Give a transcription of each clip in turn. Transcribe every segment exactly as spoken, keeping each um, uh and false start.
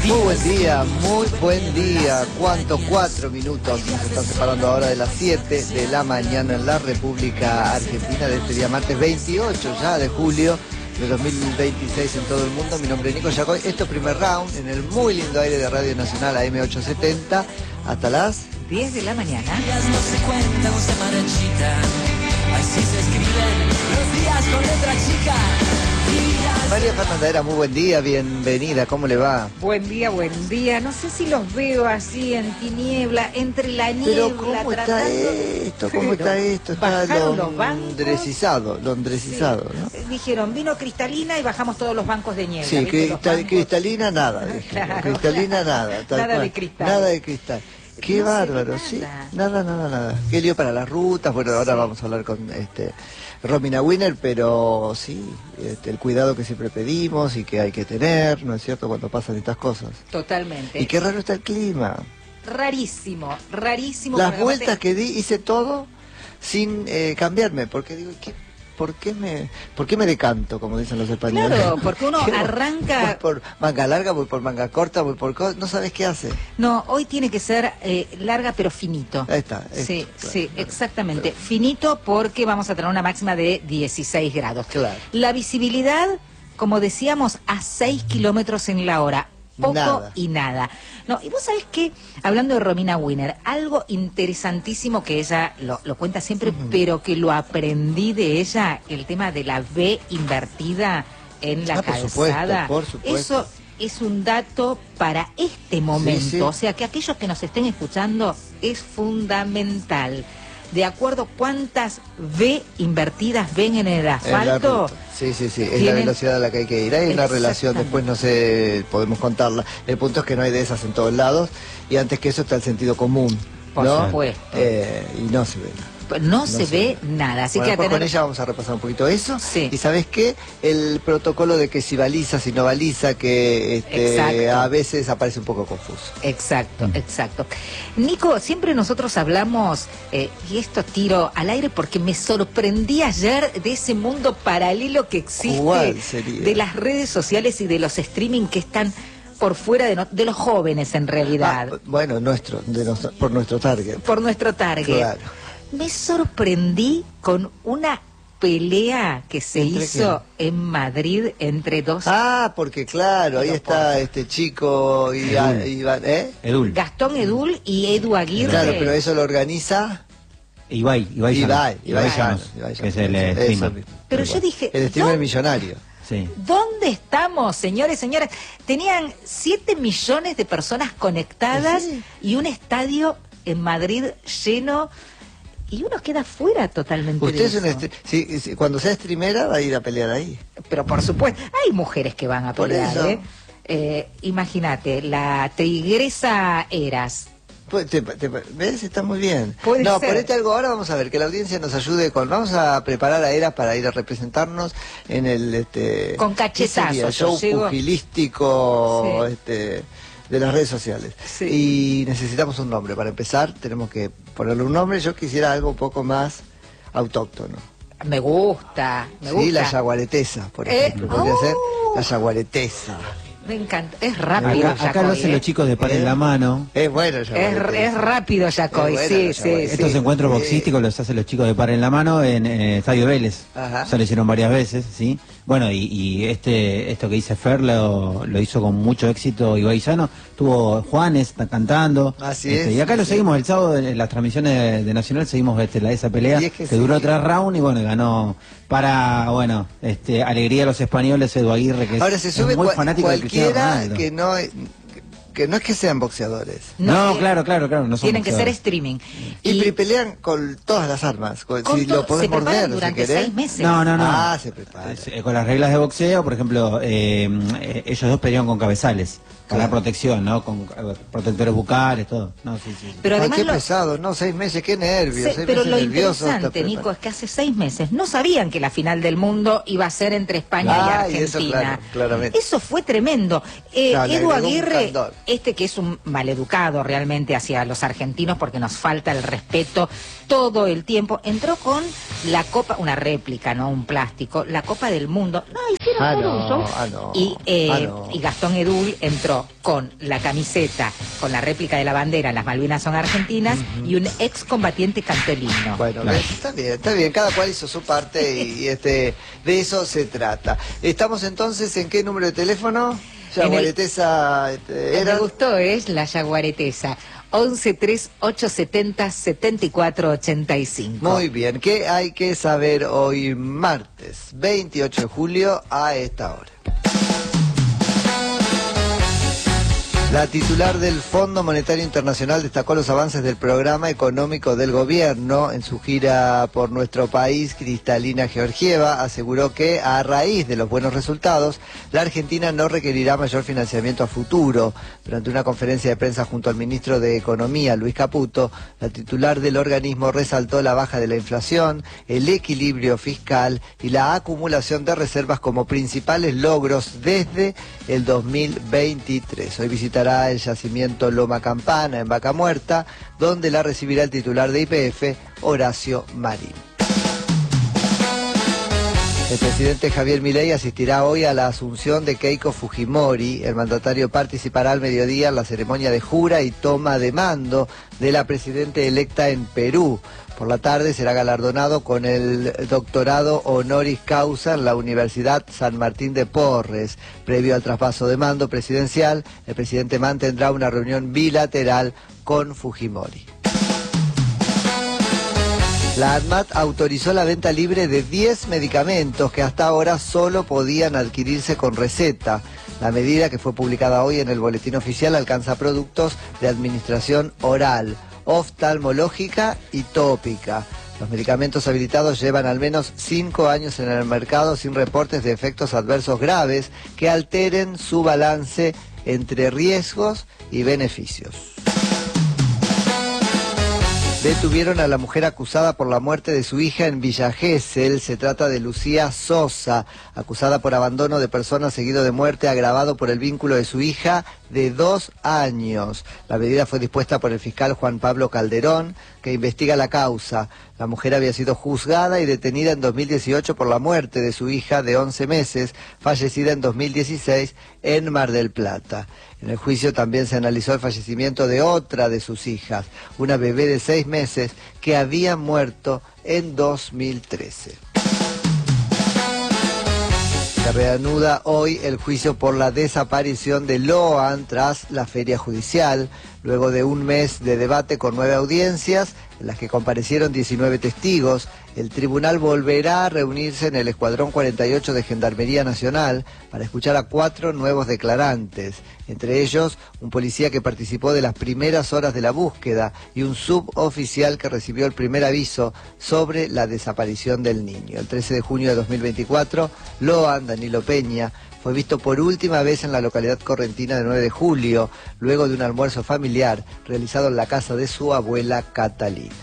Muy buen día, muy buen día. ¿Cuánto? Cuatro minutos. Nos están separando ahora de las siete de la mañana en la República Argentina de este día martes veintiocho ya de julio de dos mil veintiséis en todo el mundo. Mi nombre es Nico Yacoy. Esto es Primer Round en el muy lindo aire de Radio Nacional A M ochocientos setenta hasta las diez de la mañana. No se cuentan, se marchita. Así se escriben los días con letra chica. María Fernanda, muy buen día, bienvenida, ¿cómo le va? Buen día, buen día. No sé si los veo así en tiniebla, entre la niebla. Pero ¿cómo tratando... está esto? ¿Cómo está esto? Está londresizado, londresizado, sí. ¿No? Dijeron, vino cristalina y bajamos todos los bancos de niebla. Sí, cristal, cristalina nada, claro, cristalina claro. nada. Nada cual. de cristal. Nada de cristal. Qué no bárbaro, sí. Nada, nada, nada. Qué lío para las rutas. Bueno, ahora sí. Vamos a hablar con este Romina Winner, pero sí, este, el cuidado que siempre pedimos y que hay que tener, ¿no es cierto?, cuando pasan estas cosas. Totalmente. Y qué raro está el clima. Rarísimo, rarísimo. Las vueltas que di, hice todo sin eh, cambiarme, porque digo, ¿qué? ¿Por qué me, por qué me decanto, como dicen los españoles? Claro, porque uno arranca... Voy por manga larga, voy por manga corta, voy por... Co... No sabes qué hace. No, hoy tiene que ser eh, larga pero finito. Ahí está. Sí, claro, sí, claro, exactamente. Claro. Finito porque vamos a tener una máxima de dieciséis grados. Claro. La visibilidad, como decíamos, a seis kilómetros en la hora. Poco nada. y nada. No, y vos sabés que, hablando de Romina Winner, algo interesantísimo que ella lo, lo cuenta siempre, uh-huh. pero que lo aprendí de ella, el tema de la V invertida en la ah, calzada. Por supuesto, por supuesto. Eso es un dato para este momento. Sí, sí. O sea, que aquellos que nos estén escuchando es fundamental. De acuerdo cuántas V invertidas ven en el asfalto. Sí, sí, sí, es la velocidad a la que hay que ir. Hay una relación, después no sé, podemos contarla. El punto es que no hay de esas en todos lados y antes que eso está el sentido común, por ¿no? supuesto. Eh, y no se ve nada. No, no se, se ve, ve nada, así bueno, que a tener... con ella vamos a repasar un poquito eso. Sí. Y ¿sabes qué? El protocolo de que si baliza, si no baliza, que este, a veces aparece un poco confuso. Exacto, mm. exacto. Nico, siempre nosotros hablamos, eh, y esto tiro al aire porque me sorprendí ayer de ese mundo paralelo que existe, de las redes sociales y de los streaming que están por fuera de, no, de los jóvenes en realidad. Ah, bueno, nuestro, de nos, por nuestro target. Por nuestro target. Claro. Me sorprendí con una pelea que se hizo qué? en Madrid entre dos... Ah, porque claro, ahí está este chico y Iván, ¿eh? Edul. Gastón Edul y Edu Aguirre. Claro, pero eso lo organiza... Ibai, Ibai, Ibai, Ibai, Llanos, Ibai, que es el streamer. Pero yo dije... El streamer millonario. Sí. ¿Dónde estamos, señores, señoras? Tenían siete millones de personas conectadas sí. y un estadio en Madrid lleno... Y uno queda fuera totalmente Usted de es eso. un sí, sí, cuando sea streamera va a ir a pelear ahí. Pero por supuesto, hay mujeres que van a pelear, ¿eh? eh Imagínate, la tigresa Eras. Pues, te, te, ¿Ves? Está muy bien. Puede no, ser. ponete algo ahora, vamos a ver, que la audiencia nos ayude con... Vamos a preparar a Eras para ir a representarnos en el... este con cachetazos. show llego... pugilístico... Sí. este de las redes sociales. Sí. Y necesitamos un nombre. Para empezar, tenemos que ponerle un nombre. Yo quisiera algo un poco más autóctono. Me gusta, me sí, gusta. Sí, la yaguaretesa, por ejemplo. Eh, Podría oh. ser la yaguaretesa. Me encanta, es rápido. Acá, acá lo hacen ¿eh? los chicos de Par en la Mano. Es bueno, es, es rápido, Yacoy, sí, sí. Estos sí, encuentros sí. boxísticos los hacen los chicos de Par en la Mano en eh, Estadio Vélez. Ajá. Ya lo hicieron varias veces, ¿sí? Bueno, y, y este esto que dice Fer lo, lo hizo con mucho éxito Ibai Llanos. Tuvo Juanes está cantando. Así este, es. Y acá lo sí. seguimos el sábado en las transmisiones de, de Nacional, seguimos este, la, esa pelea es que, que que sí. duró tres rounds y bueno, ganó para, bueno, este alegría de los españoles, Edu Aguirre, que Ahora es, se sube es muy cual, fanático de Cristiano Ronaldo. Que no, que no es que sean boxeadores. No, no claro, claro, claro. No son tienen boxeadores. que ser streaming. Y, y pelean con todas las armas. Con, con si lo podés se morder, durante si querés. seis meses. No, no, no. Ah, se prepara. Eh, con las reglas de boxeo, por ejemplo, eh, eh, ellos dos pelearon con cabezales. Con claro. la protección, ¿no? Con eh, protectores bucales, todo. No, sí, sí. Pero además Ay, qué lo... pesado, no, seis meses, qué nervios. Se, seis pero meses lo nervioso, interesante, Nico, es que hace seis meses no sabían que la final del mundo iba a ser entre España ah, y Argentina. Y eso, claro, claramente. Eso fue tremendo. Eh, claro, Edu Aguirre este que es un maleducado realmente hacia los argentinos porque nos falta el respeto todo el tiempo, entró con la copa, una réplica, no un plástico, la Copa del Mundo. No, hicieron ah, por no, uso. Ah, no, y, eh, ah, no. y Gastón Edul entró con la camiseta, con la réplica de la bandera, las Malvinas son argentinas, uh-huh. y un excombatiente cantolino. Bueno, claro. está bien, está bien, cada cual hizo su parte y, y este de eso se trata. Estamos entonces, ¿en qué número de teléfono? Yaguaretesa el... este, era... Me gustó, es la Yaguaretesa. once tres ocho setenta setenta y cuatro ochenta y cinco. Muy bien, ¿qué hay que saber hoy martes veintiocho de julio a esta hora? La titular del Fondo Monetario Internacional destacó los avances del programa económico del gobierno. En su gira por nuestro país, Cristalina Georgieva aseguró que a raíz de los buenos resultados, la Argentina no requerirá mayor financiamiento a futuro. Durante una conferencia de prensa junto al ministro de Economía, Luis Caputo, la titular del organismo resaltó la baja de la inflación, el equilibrio fiscal y la acumulación de reservas como principales logros desde el dos mil veintitrés. Hoy visitará el yacimiento Loma Campana en Vaca Muerta, donde la recibirá el titular de Y P F, Horacio Marín. El presidente Javier Milei asistirá hoy a la asunción de Keiko Fujimori. El mandatario participará al mediodía en la ceremonia de jura y toma de mando de la presidenta electa en Perú. Por la tarde será galardonado con el doctorado honoris causa en la Universidad San Martín de Porres. Previo al traspaso de mando presidencial, el presidente mantendrá una reunión bilateral con Fujimori. La ANMAT autorizó la venta libre de diez medicamentos que hasta ahora solo podían adquirirse con receta. La medida, que fue publicada hoy en el Boletín Oficial, alcanza productos de administración oral, oftalmológica y tópica. Los medicamentos habilitados llevan al menos cinco años en el mercado sin reportes de efectos adversos graves que alteren su balance entre riesgos y beneficios. Detuvieron a la mujer acusada por la muerte de su hija en Villa Gesell. Se trata de Lucía Sosa, acusada por abandono de personas seguido de muerte agravado por el vínculo de su hija de dos años. La medida fue dispuesta por el fiscal Juan Pablo Calderón, que investiga la causa. La mujer había sido juzgada y detenida en dos mil dieciocho por la muerte de su hija de once meses, fallecida en dos mil dieciséis en Mar del Plata. En el juicio también se analizó el fallecimiento de otra de sus hijas, una bebé de seis meses que había muerto en dos mil trece. Se reanuda hoy el juicio por la desaparición de Loan tras la feria judicial, luego de un mes de debate con nueve audiencias, en las que comparecieron diecinueve testigos. El tribunal volverá a reunirse en el Escuadrón cuarenta y ocho de Gendarmería Nacional para escuchar a cuatro nuevos declarantes, entre ellos un policía que participó de las primeras horas de la búsqueda y un suboficial que recibió el primer aviso sobre la desaparición del niño. El trece de junio de dos mil veinticuatro, Loan Danilo Peña fue visto por última vez en la localidad correntina de nueve de julio, luego de un almuerzo familiar realizado en la casa de su abuela Catalina.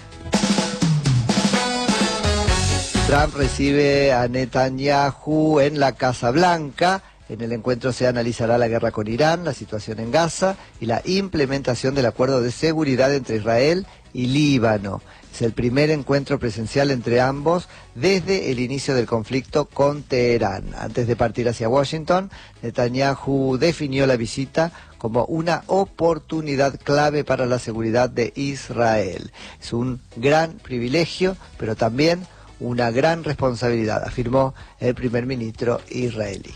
Trump recibe a Netanyahu en la Casa Blanca. En el encuentro se analizará la guerra con Irán, la situación en Gaza y la implementación del acuerdo de seguridad entre Israel y Líbano. Es el primer encuentro presencial entre ambos desde el inicio del conflicto con Teherán. Antes de partir hacia Washington, Netanyahu definió la visita como una oportunidad clave para la seguridad de Israel. Es un gran privilegio, pero también una gran responsabilidad, afirmó el primer ministro israelí.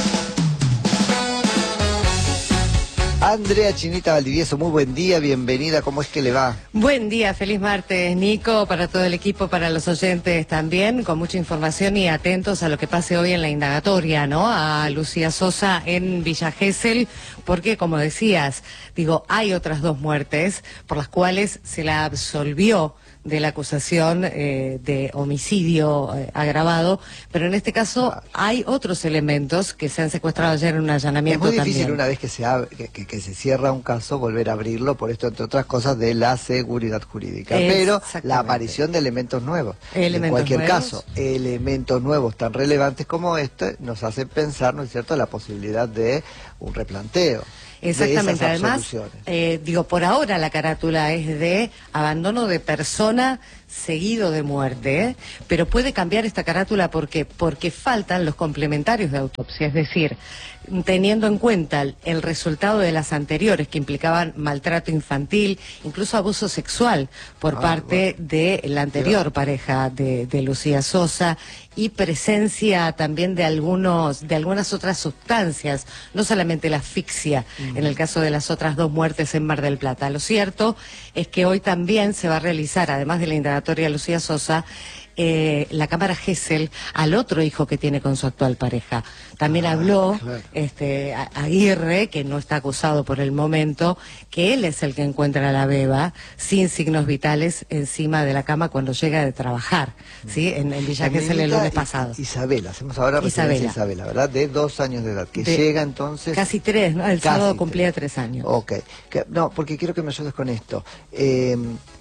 Andrea Chinita Valdivieso, muy buen día, bienvenida, ¿cómo es que le va? Buen día, feliz martes, Nico, para todo el equipo, para los oyentes también, con mucha información y atentos a lo que pase hoy en la indagatoria, ¿no? A Lucía Sosa en Villa Gesell, porque, como decías, digo, hay otras dos muertes por las cuales se la absolvió de la acusación eh, de homicidio eh, agravado, pero en este caso hay otros elementos que se han secuestrado ayer en un allanamiento. Es muy difícil también. Una vez que se, abre, que, que, que se cierra un caso volver a abrirlo, por esto, entre otras cosas, de la seguridad jurídica, pero la aparición de elementos nuevos. Elementos en cualquier nuevos. caso, elementos nuevos tan relevantes como este nos hacen pensar, ¿no es cierto?, la posibilidad de un replanteo. Exactamente, además, eh, digo, por ahora la carátula es de abandono de persona seguido de muerte, ¿eh? Pero puede cambiar esta carátula porque porque faltan los complementarios de autopsia, es decir, teniendo en cuenta el, el resultado de las anteriores que implicaban maltrato infantil, incluso abuso sexual por ah, parte bueno. de la anterior Pero... pareja de, de Lucía Sosa, y presencia también de algunos de algunas otras sustancias, no solamente la asfixia, uh-huh. en el caso de las otras dos muertes en Mar del Plata. Lo cierto es que hoy también se va a realizar, además de la indagatoria de Lucía Sosa, Eh, la cámara Gesell al otro hijo que tiene con su actual pareja. También ah, habló claro. este, Aguirre, que no está acusado por el momento, que él es el que encuentra a la beba sin signos vitales encima de la cama cuando llega de trabajar, ¿sí? En, en Villa Gesell el lunes pasado. Isabela, hacemos ahora referencia a Isabela, ¿verdad? De dos años de edad, que de, llega entonces... Casi tres, ¿no? El casi sábado cumplía tres años. Ok, que, no, porque quiero que me ayudes con esto. Eh,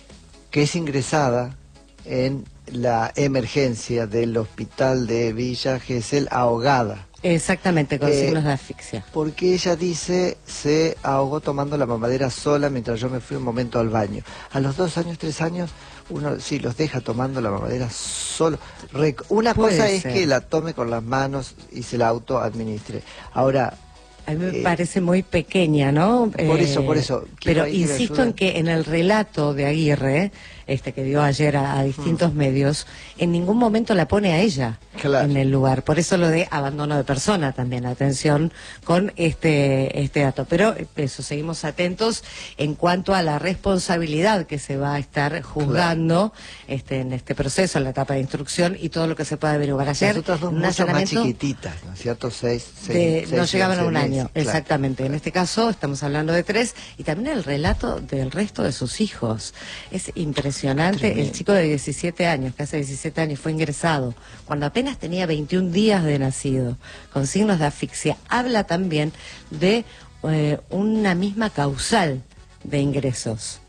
que es ingresada en la emergencia del hospital de Villa Gesell ahogada. Exactamente, con eh, signos de asfixia. Porque ella dice, se ahogó tomando la mamadera sola mientras yo me fui un momento al baño. A los dos años, tres años, uno sí los deja tomando la mamadera solo. Rec Una Puede cosa ser. es que la tome con las manos y se la autoadministre. Ahora... A mí me eh, parece muy pequeña, ¿no? Por eso, por eso. Pero insisto en que en el relato de Aguirre, este que dio ayer a, a distintos hmm. medios, en ningún momento la pone a ella claro. en el lugar. Por eso lo de abandono de persona también. Atención con este, este dato. Pero eso, seguimos atentos en cuanto a la responsabilidad que se va a estar juzgando claro. este, en este proceso, en la etapa de instrucción y todo lo que se puede averiguar. Ayer, las otras dos mucho más chiquititas, ¿no es cierto? Seis, seis, de, seis no llegaban a un año. Claro, Exactamente, claro. En este caso estamos hablando de tres, y también el relato del resto de sus hijos. Es impresionante. Tremendo. El chico de diecisiete años, que hace diecisiete años fue ingresado cuando apenas tenía veintiún días de nacido, con signos de asfixia. Habla también de eh, una misma causal de ingresos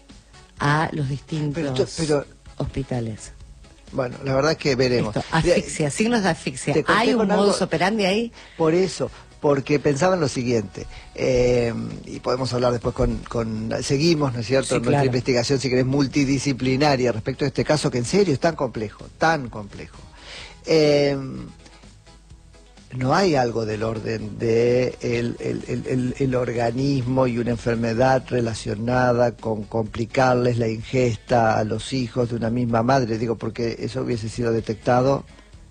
a los distintos pero esto, pero... hospitales. Bueno, la verdad es que veremos. Esto, asfixia, de, signos de asfixia. ¿Hay un modus algo... operandi ahí? Por eso... Porque pensaba en lo siguiente, eh, y podemos hablar después con, con seguimos, ¿no es cierto?, sí, nuestra claro. investigación, si querés, multidisciplinaria respecto a este caso, que en serio es tan complejo, tan complejo. Eh, no hay algo del orden de el, el, el, el, el organismo y una enfermedad relacionada con complicarles la ingesta a los hijos de una misma madre, digo, porque eso hubiese sido detectado...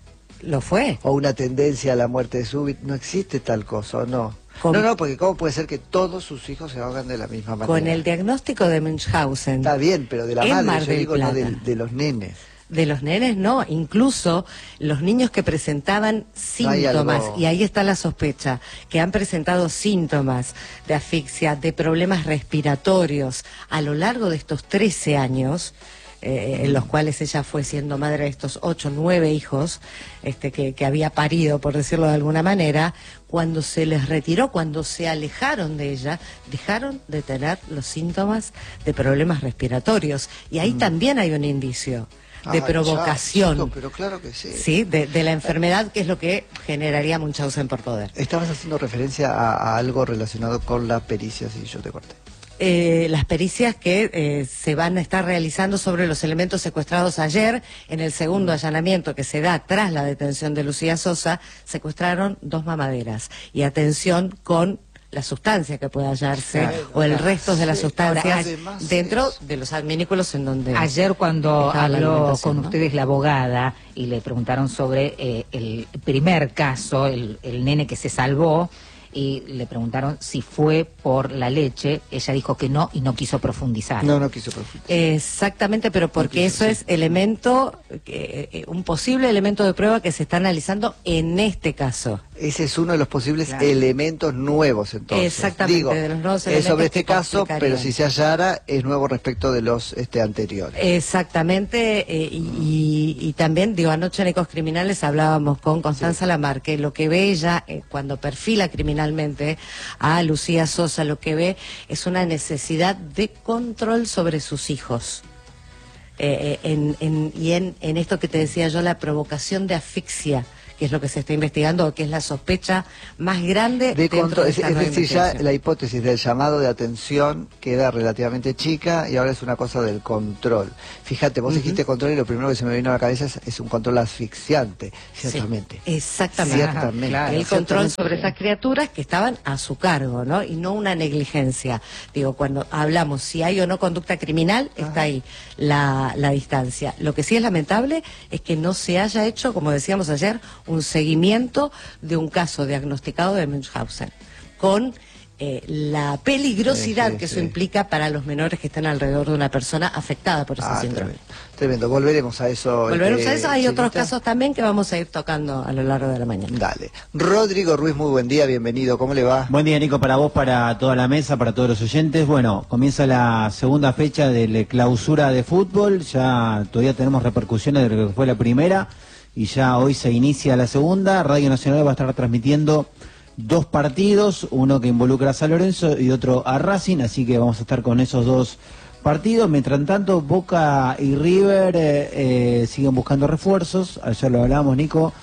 Lo fue. O una tendencia a la muerte súbita. No existe tal cosa, ¿o no? Con... No, no, porque ¿cómo puede ser que todos sus hijos se ahogan de la misma manera? Con el diagnóstico de Münchhausen. Está bien, pero de la madre, yo digo, no de, de los nenes. De los nenes no, incluso los niños que presentaban síntomas, y ahí está la sospecha, que han presentado síntomas de asfixia, de problemas respiratorios a lo largo de estos trece años... Eh, en los cuales ella fue siendo madre de estos ocho, nueve hijos este, que, que había parido, por decirlo de alguna manera, cuando se les retiró, cuando se alejaron de ella, dejaron de tener los síntomas de problemas respiratorios. Y ahí mm. también hay un indicio de ah, provocación, ya, pero claro que sí. ¿sí? De, de la enfermedad, que es lo que generaría Münchhausen por poder. Estabas haciendo referencia a, a algo relacionado con la pericia, si yo te corté. Eh, las pericias que eh, se van a estar realizando sobre los elementos secuestrados ayer. En el segundo allanamiento que se da tras la detención de Lucía Sosa, secuestraron dos mamaderas. Y atención con la sustancia que pueda hallarse, sí, o el resto de las sí, sustancias dentro de los adminículos en donde... Ayer cuando habló con ¿no? ustedes la abogada y le preguntaron sobre eh, el primer caso, el, el nene que se salvó, y le preguntaron si fue por la leche, ella dijo que no y no quiso profundizar. No, no quiso profundizar. Exactamente, pero porque no quiso, eso sí. es elemento, eh, un posible elemento de prueba que se está analizando en este caso. Ese es uno de los posibles claro. elementos nuevos, entonces. Exactamente, Digo, de los nuevos elementos. Es sobre este caso, pero si se hallara, es nuevo respecto de los este anteriores. Exactamente, eh, y, y también, digo, anoche en Ecos Criminales hablábamos con Constanza sí. Lamar, que lo que ve ella, eh, cuando perfila criminalmente a Lucía Sosa, lo que ve es una necesidad de control sobre sus hijos. Eh, en, en, y en, en esto que te decía yo, la provocación de asfixia que es lo que se está investigando, o que es la sospecha más grande de dentro de es, esta es nueva decir, ya investigación. la hipótesis del llamado de atención queda relativamente chica y ahora es una cosa del control. Fíjate, vos uh-huh. dijiste control y lo primero que se me vino a la cabeza es, es un control asfixiante, ciertamente. Sí, exactamente. Ciertamente. Claro, el control sobre esas criaturas que estaban a su cargo, ¿no? Y no una negligencia. Digo, cuando hablamos si hay o no conducta criminal, Ajá. está ahí la, la distancia. Lo que sí es lamentable es que no se haya hecho, como decíamos ayer, un seguimiento de un caso diagnosticado de Munchausen, con eh, la peligrosidad sí, sí, que eso sí. implica para los menores que están alrededor de una persona afectada por ese ah, síndrome. Tremendo. tremendo, volveremos a eso. Volveremos este, a eso, hay Chinita. Otros casos también que vamos a ir tocando a lo largo de la mañana. Dale. Rodrigo Ruiz, muy buen día, bienvenido, ¿cómo le va? Buen día, Nico, para vos, para toda la mesa, para todos los oyentes. Bueno, comienza la segunda fecha de la clausura de fútbol, ya todavía tenemos repercusiones de lo que fue la primera, y ya hoy se inicia la segunda. Radio Nacional va a estar transmitiendo dos partidos, uno que involucra a San Lorenzo y otro a Racing, así que vamos a estar con esos dos partidos. Mientras tanto, Boca y River eh, eh, siguen buscando refuerzos. Ayer lo hablábamos, Nico.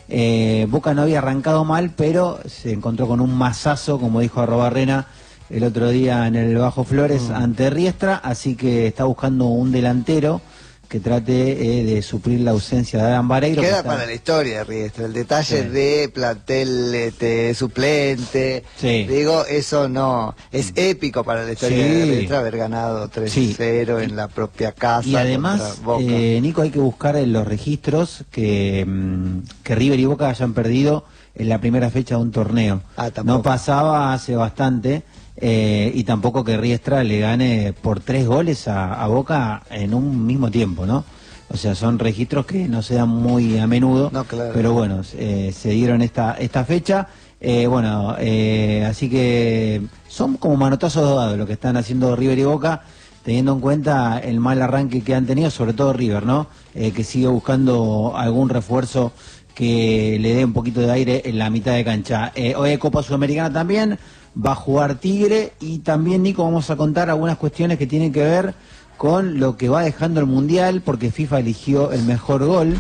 Eh, Boca no había arrancado mal, pero se encontró con un mazazo, como dijo Arrobarrena el otro día en el Bajo Flores mm. ante Riestra, así que está buscando un delantero que trate eh, de suplir la ausencia de Adán Vareiro. Queda está... para la historia, Riestra, el detalle sí. de plantel este, suplente, sí. digo, eso no, es épico para la historia sí. de Riestra haber ganado tres cero sí. en la propia casa. Y además, eh, Nico, hay que buscar en los registros que, que River y Boca hayan perdido en la primera fecha de un torneo. Ah, no pasaba hace bastante. Eh, y tampoco que Riestra le gane por tres goles a, a Boca en un mismo tiempo, ¿no? O sea, son registros que no se dan muy a menudo, no, claro. pero bueno, eh, se dieron esta esta fecha. Eh, bueno, eh, así que son como manotazos dados lo que están haciendo River y Boca, teniendo en cuenta el mal arranque que han tenido, sobre todo River, ¿no? Eh, que sigue buscando algún refuerzo que le dé un poquito de aire en la mitad de cancha. Eh, hoy hay Copa Sudamericana también. Va a jugar Tigre y también, Nico, vamos a contar algunas cuestiones que tienen que ver con lo que va dejando el Mundial, porque FIFA eligió el mejor gol.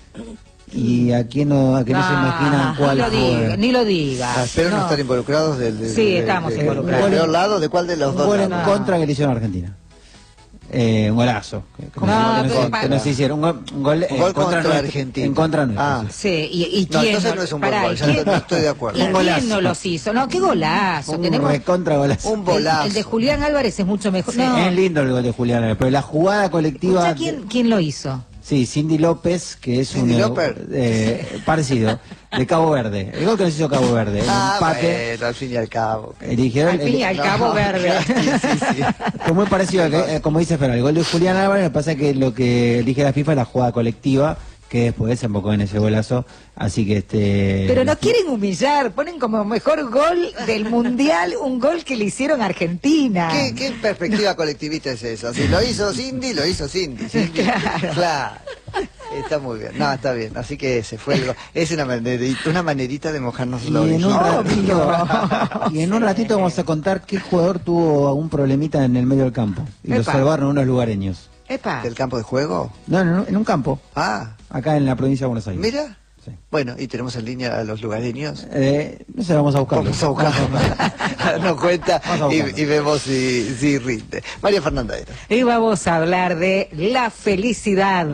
Y aquí no, a que no, no se imaginan cuál ni lo fue. Diga, ni lo digas. Ah, espero no. no estar involucrados del... del sí, del, estamos del, involucrados. ¿Del peor lado? ¿De cuál de los un dos? Gol en no. contra que le hicieron a Argentina. Eh, un golazo. Que, que no, no, que no, que no se hicieron. Un gol, un gol, un gol eh, contra, contra Argentina. En contra nuestro. Ah, sí. ¿Y, y no, quién? Entonces no es un Pará, buen gol, ya no estoy de acuerdo. ¿Y quién no los hizo? No, qué golazo. Un Tenemos contra golazo. Un bolazo. El, el de Julián Álvarez es mucho mejor. Sí, no. Es lindo el gol de Julián Álvarez, pero la jugada colectiva... ¿Ya quién, quién lo hizo? Sí, Cindy López, que es Cindy un López. Eh, parecido, de Cabo Verde. El gol que nos hizo Cabo Verde, el ah, empate. Bueno, al fin y al cabo. Eligieron, al fin y al no, Cabo Verde. Sí, sí, sí. Fue muy parecido, que, eh, como dice Fer, el gol de Julián Álvarez. Lo que pasa es que lo que elige la FIFA es la jugada colectiva, que después desembocó en ese golazo. Así que este... Pero no quieren humillar, ponen como mejor gol del Mundial un gol que le hicieron a Argentina. ¿Qué, qué perspectiva colectivista es eso? Si lo hizo Cindy, lo hizo Cindy. Cindy. Claro. claro. Está muy bien, no, está bien, así que se fue el... es una manerita, una manerita de mojarnos los y en un ratito, y en un ratito vamos a contar qué jugador tuvo algún problemita en el medio del campo y Epa. Lo salvaron unos lugareños. Epa. ¿Del campo de juego? No, no, en un campo. Ah. Acá en la provincia de Buenos Aires. Mira. Sí. Bueno, y tenemos en línea a los lugareños. Eh, no sé, vamos a buscarlo. Vamos a buscarlo. Nos cuenta y, y vemos si, si rinde. María Fernanda era. Y vamos a hablar de la felicidad.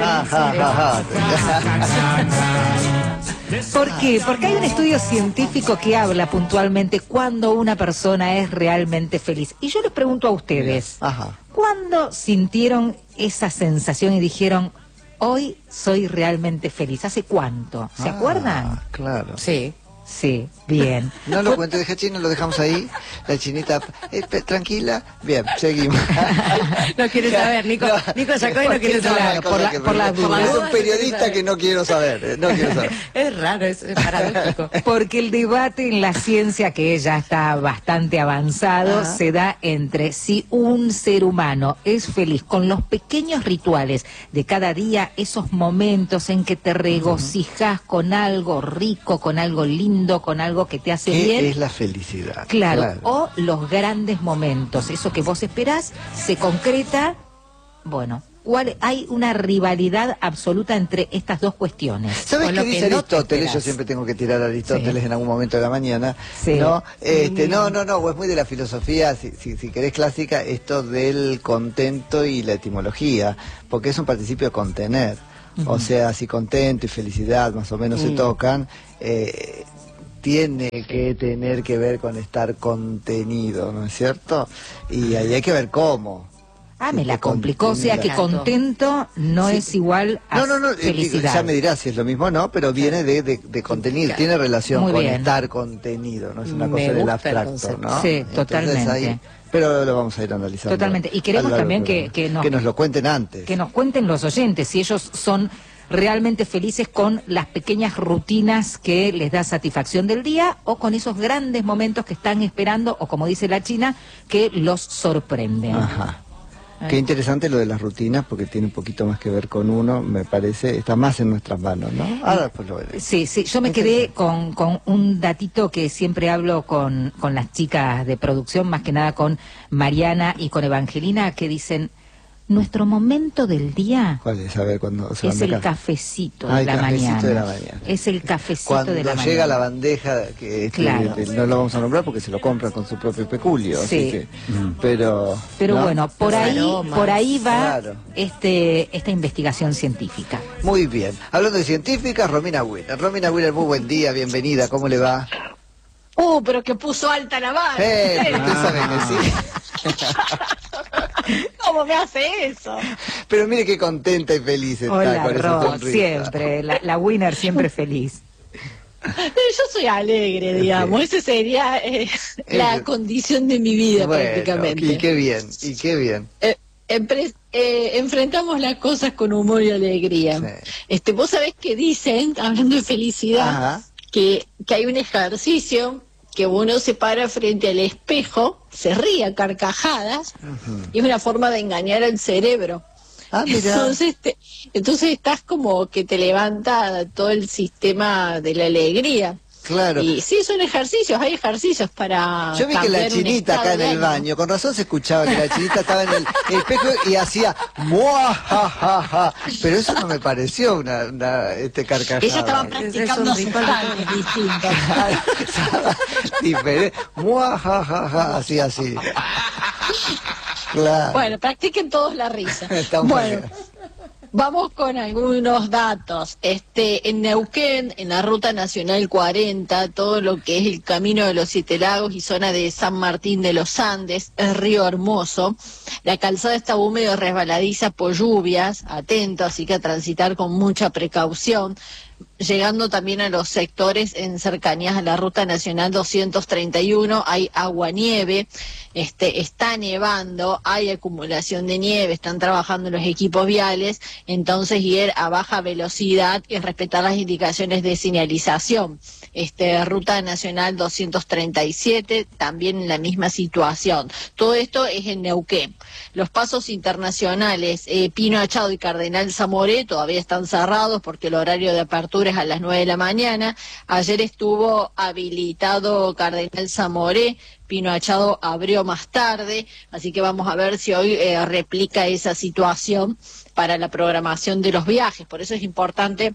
¿Por qué? Porque hay un estudio científico que habla puntualmente cuando una persona es realmente feliz. Y yo les pregunto a ustedes, Ajá. ¿cuándo sintieron esa sensación y dijeron, hoy soy realmente feliz? ¿Hace cuánto? ¿Se ah, acuerdan? Claro. Sí. Sí, bien. No lo cuento, deja chino, lo dejamos ahí. La chinita, eh, tranquila. Bien, seguimos. No quiere saber, Nico. No, Nico sacó y no quiere saber. Por la, por la duda. Es un periodista que no quiero saber. Eh, no quiero saber. Es raro, es, es paradójico. Porque el debate en la ciencia, que ya está bastante avanzado, Ajá. se da entre si un ser humano es feliz con los pequeños rituales de cada día, esos momentos en que te regocijas uh-huh. con algo rico, con algo lindo, con algo que te hace ¿Qué bien. es la felicidad? Claro, claro, o los grandes momentos, eso que vos esperás, se concreta, bueno, cuál hay una rivalidad absoluta entre estas dos cuestiones. ¿Sabes qué dice no Aristóteles? Yo siempre tengo que tirar a Aristóteles sí. en algún momento de la mañana. Sí. ¿No? Este, no, no, no, es muy de la filosofía, si, si, si querés clásica, esto del contento y la etimología, porque es un participio contener. Uh-huh. O sea, si contento y felicidad más o menos uh-huh. se tocan, eh, tiene que tener que ver con estar contenido, ¿no es cierto? Y ahí hay que ver cómo. Ah, me la complicó, o sea que contento no sí. es igual a no, no, no, felicidad. Ya me dirás si es lo mismo o no, pero viene de, de, de contenido, claro. tiene relación Muy con bien. estar contenido, no es una me cosa del abstracto, ¿no? Sí, Entonces, totalmente. Ahí, pero lo vamos a ir analizando. Totalmente, y queremos también que, que, nos, que nos lo cuenten antes. Que nos cuenten los oyentes, si ellos son realmente felices con las pequeñas rutinas que les da satisfacción del día o con esos grandes momentos que están esperando, o como dice la China, que los sorprenden. Ajá. Qué interesante lo de las rutinas, porque tiene un poquito más que ver con uno, me parece, está más en nuestras manos, ¿no? Ahora pues lo veré. Sí, sí, yo me quedé con, con un datito que siempre hablo con, con las chicas de producción, más que nada con Mariana y con Evangelina, que dicen, nuestro momento del día ¿Cuál es? A ver, cuando se es el cafecito, de, ah, el la cafecito de la mañana. Es el cafecito cuando de la mañana. Cuando llega la bandeja, que este, claro. este, no lo vamos a nombrar porque se lo compran con su propio peculio, sí. así que, mm. pero... Pero ¿no? bueno, por ahí, por ahí va claro. este, esta investigación científica. Muy bien. Hablando de científicas, Romina Wheeler. Romina Wheeler, muy buen día, bienvenida, ¿cómo le va? Uh, pero que puso alta la vara. Eh, pero usted sabe que sí. ¿Cómo me hace eso? Pero mire qué contenta y feliz está. Hola, con esa Ro, siempre, la, la Winner siempre feliz. Yo soy alegre, digamos, esa sería eh, la condición de mi vida bueno, prácticamente. Y qué bien, y qué bien. Eh, eh, enfrentamos las cosas con humor y alegría. Sí. Este, vos sabés que dicen, hablando de felicidad, Ajá. que, que hay un ejercicio que uno se para frente al espejo, se ríe a carcajadas, uh-huh. y es una forma de engañar al cerebro. Ah, entonces, te, entonces estás como que te levanta todo el sistema de la alegría. Claro. Y sí, son ejercicios, hay ejercicios para... Yo vi que la Chinita acá en el baño, con razón se escuchaba que la Chinita estaba en el espejo y hacía muajajaja, pero eso no me pareció una, una este carcajada. Ella estaba practicando sus cantos distintos. Diferente, muajajaja, así, así. Claro. Bueno, practiquen todos la risa. Está bueno. Bien. Vamos con algunos datos. Este, en Neuquén, en la Ruta Nacional cuarenta, todo lo que es el Camino de los Siete Lagos y zona de San Martín de los Andes, es Río Hermoso. La calzada está húmeda y resbaladiza por lluvias, atento, así que a transitar con mucha precaución. Llegando también a los sectores en cercanías a la Ruta Nacional doscientos treinta y uno, hay agua-nieve, este, está nevando, hay acumulación de nieve, están trabajando los equipos viales, entonces ir a baja velocidad y respetar las indicaciones de señalización. Este, Ruta Nacional doscientos treinta y siete, también en la misma situación. Todo esto es en Neuquén. Los pasos internacionales, eh, Pino Achado y Cardenal Zamoré todavía están cerrados porque el horario de apertura es a las nueve de la mañana. Ayer estuvo habilitado Cardenal Zamoré, Pino Achado abrió más tarde, así que vamos a ver si hoy eh, replica esa situación para la programación de los viajes. Por eso es importante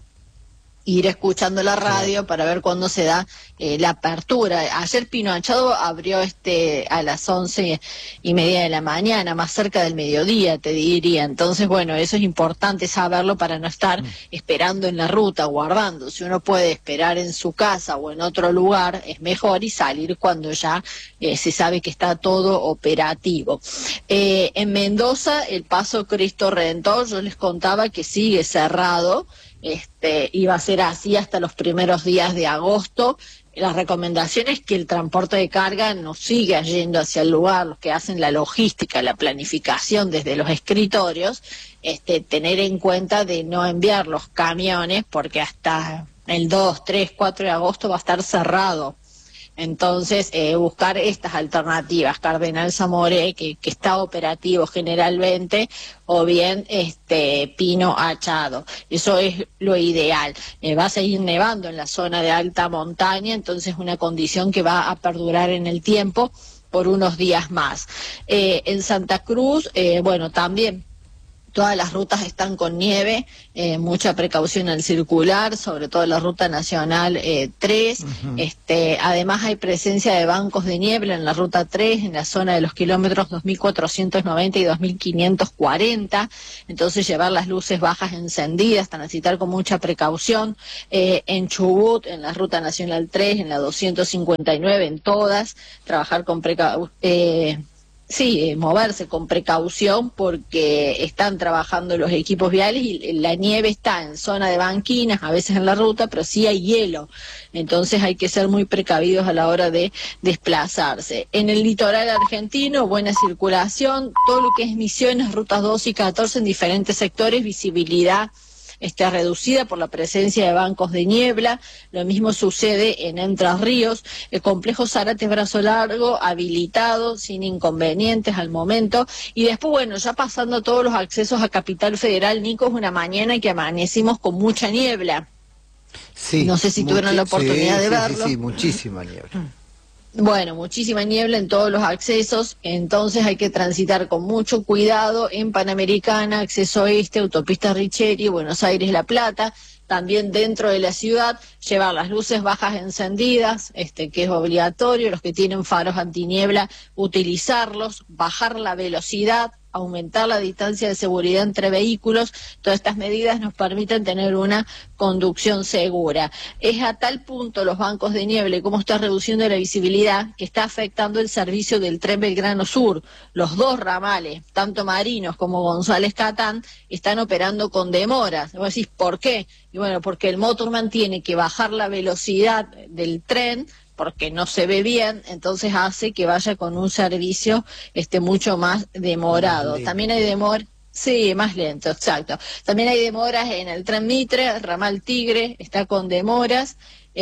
ir escuchando la radio para ver cuándo se da eh, la apertura. Ayer Pino Achado abrió este a las once y media de la mañana, más cerca del mediodía, te diría. Entonces, bueno, eso es importante saberlo para no estar esperando en la ruta, guardando. Si uno puede esperar en su casa o en otro lugar, es mejor, y salir cuando ya eh, se sabe que está todo operativo. Eh, en Mendoza, el Paso Cristo Redentor, yo les contaba que sigue cerrado. Este, iba a ser así hasta los primeros días de agosto. La recomendación es que el transporte de carga no siga yendo hacia el lugar, los que hacen la logística, la planificación desde los escritorios, este, tener en cuenta de no enviar los camiones porque hasta el dos, tres, cuatro de agosto va a estar cerrado. Entonces, eh, buscar estas alternativas, Cardenal Zamoré, que, que está operativo generalmente, o bien este Pino Achado. Eso es lo ideal. Eh, va a seguir nevando en la zona de alta montaña, entonces una condición que va a perdurar en el tiempo por unos días más. Eh, en Santa Cruz, eh, bueno, también Todas las rutas están con nieve, eh, mucha precaución al circular, sobre todo la ruta nacional eh, tres. Uh-huh. Este, además hay presencia de bancos de niebla en la ruta tres, en la zona de los kilómetros dos mil cuatrocientos noventa y dos mil quinientos cuarenta. Entonces llevar las luces bajas encendidas, transitar con mucha precaución. Eh, en Chubut, en la ruta nacional tres, en la doscientos cincuenta y nueve, en todas, trabajar con precaución. Eh, Sí, eh, moverse con precaución porque están trabajando los equipos viales y la nieve está en zona de banquinas, a veces en la ruta, pero sí hay hielo. Entonces hay que ser muy precavidos a la hora de desplazarse. En el litoral argentino, buena circulación, todo lo que es Misiones, rutas doce y catorce en diferentes sectores, visibilidad está reducida por la presencia de bancos de niebla. Lo mismo sucede en Entre Ríos, el complejo Zárate Brazo Largo habilitado sin inconvenientes al momento. Y después, bueno, ya pasando todos los accesos a Capital Federal, Nico, es una mañana que amanecimos con mucha niebla. Sí. No sé si tuvieron la oportunidad sí, de sí, verlo. Sí, sí, muchísima niebla. Bueno, muchísima niebla en todos los accesos, entonces hay que transitar con mucho cuidado en Panamericana, acceso este, autopista Richeri, Buenos Aires, La Plata. También dentro de la ciudad, llevar las luces bajas encendidas, este, que es obligatorio, los que tienen faros antiniebla, utilizarlos, bajar la velocidad, aumentar la distancia de seguridad entre vehículos. Todas estas medidas nos permiten tener una conducción segura. Es a tal punto los bancos de niebla y cómo está reduciendo la visibilidad que está afectando el servicio del tren Belgrano Sur. Los dos ramales, tanto Marinos como González Catán, están operando con demoras. Vos decís, ¿por qué? Y bueno, porque el motorman tiene que bajar la velocidad del tren porque no se ve bien, entonces hace que vaya con un servicio este mucho más demorado. Más También hay demora, sí, más lento, exacto. También hay demoras en el tren Mitre, ramal Tigre, está con demoras.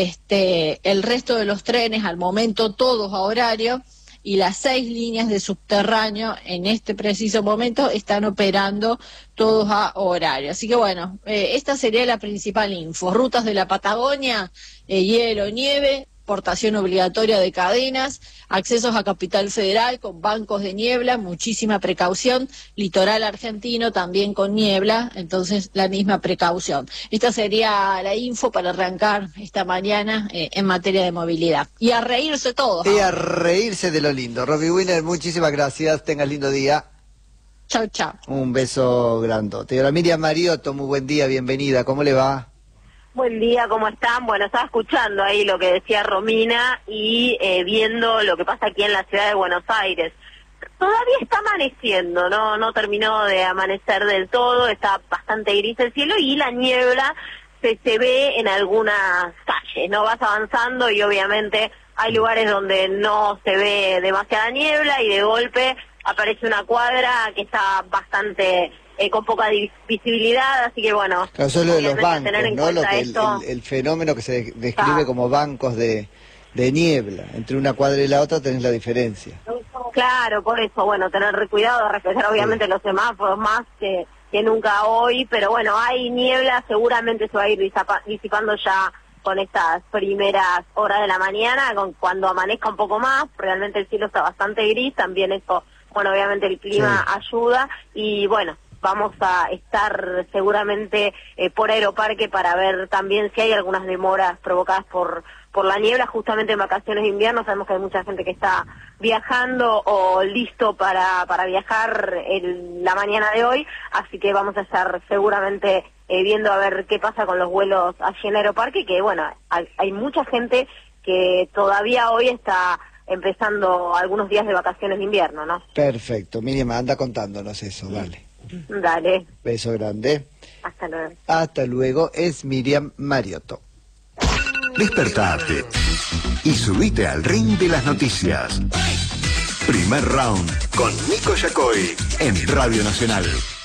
Este, el resto de los trenes, al momento todos a horario, y las seis líneas de subterráneo en este preciso momento están operando todos a horario. Así que bueno, eh, esta sería la principal info. Rutas de la Patagonia, eh, hielo, nieve, portación obligatoria de cadenas, accesos a Capital Federal con bancos de niebla, muchísima precaución, litoral argentino también con niebla, entonces la misma precaución. Esta sería la info para arrancar esta mañana eh, en materia de movilidad. Y a reírse todos. Y a reírse de lo lindo. Robbie Winner, muchísimas gracias, tengas lindo día. Chau, chau. Un beso grandote. Ahora Miriam Mariotto, muy buen día, bienvenida, ¿cómo le va? Buen día, ¿cómo están? Bueno, estaba escuchando ahí lo que decía Romina y eh, viendo lo que pasa aquí en la ciudad de Buenos Aires. Todavía está amaneciendo, no no terminó de amanecer del todo, está bastante gris el cielo y la niebla se, se ve en algunas calles, ¿no? Vas avanzando y obviamente hay lugares donde no se ve demasiada niebla y de golpe aparece una cuadra que está bastante... Eh, con poca visibilidad, así que bueno... Claro, solo de los bancos, ¿no? Lo que el, el, el fenómeno que se describe ah. como bancos de, de niebla. Entre una cuadra y la otra tenés la diferencia. Claro, por eso, bueno, tener cuidado, respetar obviamente sí. los semáforos más que, que nunca hoy, pero bueno, hay niebla, seguramente se va a ir disipando ya con estas primeras horas de la mañana, con cuando amanezca un poco más, realmente el cielo está bastante gris, también eso, bueno, obviamente el clima sí. ayuda, y bueno... Vamos a estar seguramente eh, por Aeroparque para ver también si hay algunas demoras provocadas por por la niebla, justamente en vacaciones de invierno. Sabemos que hay mucha gente que está viajando o listo para, para viajar en la mañana de hoy, así que vamos a estar seguramente eh, viendo a ver qué pasa con los vuelos allí en Aeroparque, que bueno, hay, hay mucha gente que todavía hoy está empezando algunos días de vacaciones de invierno, ¿no? Perfecto, Miriam, anda contándonos eso, vale. Dale. Beso grande. Hasta luego. Hasta luego. Es Miriam Mariotto. Despertate y subite al ring de las noticias. Primer round con Nico Yacoy en Radio Nacional.